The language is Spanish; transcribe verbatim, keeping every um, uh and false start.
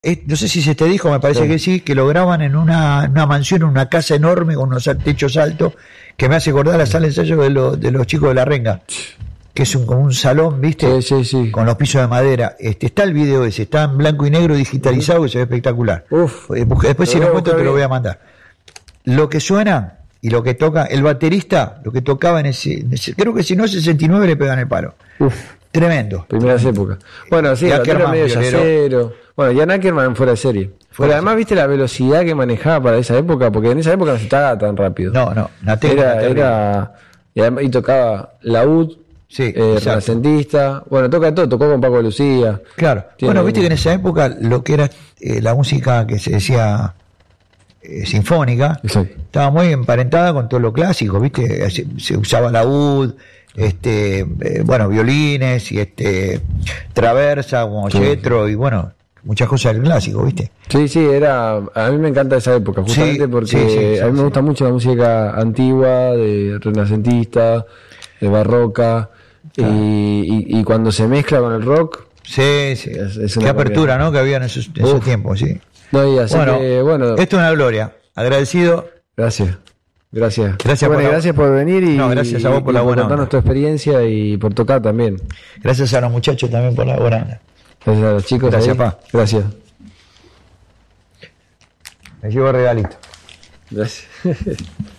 eh, no sé si se te dijo, me parece Sí. que sí, que lo graban en una, una mansión, en una casa enorme con unos techos altos, que me hace acordar la sala de ensayo de, lo- de los chicos de la Renga, que es un, como un salón, ¿viste? Sí, sí, sí. Con los pisos de madera. Este, está el video ese, está en blanco y negro digitalizado, que se ve espectacular. Uf. Eh, busca- Después Lo si voy lo a encuentro buscar te lo bien. voy a mandar. Lo que suena y lo que toca, el baterista, lo que tocaba en ese, en ese- creo que si no sesenta y nueve le pegan el palo. Uf. Tremendo. Primeras épocas. Bueno, sí, Y el Ackerman, batero medio violero. yacero. Bueno, Jan Ackerman fuera de serie. Fuera Pero de además, serie. viste la velocidad que manejaba para esa época, porque en esa época no se estaba tan rápido. No, no, una técnica Era, terrible. era, y, además- y tocaba laúd, Sí, eh, exacto. renacentista. Bueno, toca todo, tocó con Paco Lucía. Claro. Tiene Bueno, viste un- que en esa época lo que era eh, la música que se decía eh, sinfónica Exacto. estaba muy emparentada con todo lo clásico, viste, se, se usaba laúd, este, eh, bueno, violines y este traversa como Sí. Jethro y bueno, muchas cosas del clásico, viste. Sí, sí, era. A mí me encanta esa época, justamente Sí, porque sí, sí, sí, a mí me sí. gusta mucho la música antigua, de renacentista, de barroca, Claro. y, y, y cuando se mezcla con el rock. Sí, sí. Es- es Qué una apertura, realidad. ¿no? Que había en esos, en esos Uf. tiempos, sí. No, y así Bueno, que, bueno, esto es una gloria. Agradecido. gracias. Gracias. Gracias Bueno, por la- gracias por venir y, No, gracias a vos por y la buena contarnos onda. tu experiencia y por tocar también. Gracias a los muchachos también por la buena onda. Gracias a los chicos. Gracias, ahí. pa. Gracias. Me llevo regalito. Gracias.